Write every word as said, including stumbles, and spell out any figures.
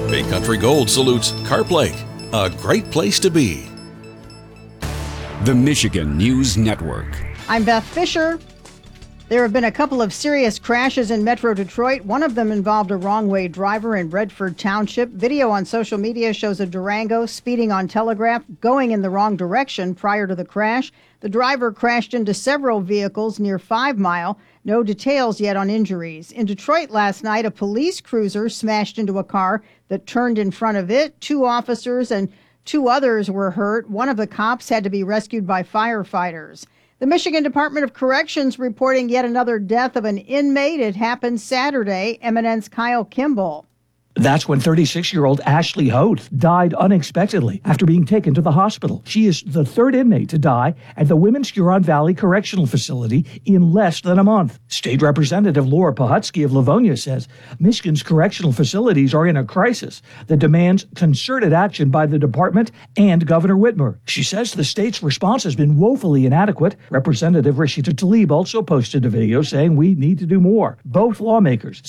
Big Country Gold salutes Carp Lake, a great place to be. The Michigan News Network. I'm Beth Fisher. There have been a couple of serious crashes in Metro Detroit. One of them involved a wrong-way driver in Redford Township. Video on social media shows a Durango speeding on Telegraph, going in the wrong direction prior to the crash. The driver crashed into several vehicles near Five Mile. No details yet on injuries. In Detroit last night, a police cruiser smashed into a car that turned in front of it. Two officers and two others were hurt. One of the cops had to be rescued by firefighters. The Michigan Department of Corrections reporting yet another death of an inmate. It happened Saturday. M N N's Kyle Kimball. That's when thirty-six-year-old Ashley Hoth died unexpectedly after being taken to the hospital. She is the third inmate to die at the Women's Huron Valley Correctional Facility in less than a month. State Representative Laura Pahutsky of Livonia says Michigan's correctional facilities are in a crisis that demands concerted action by the department and Governor Whitmer. She says the state's response has been woefully inadequate. Representative Rashida Tlaib also posted a video saying we need to do more. Both lawmakers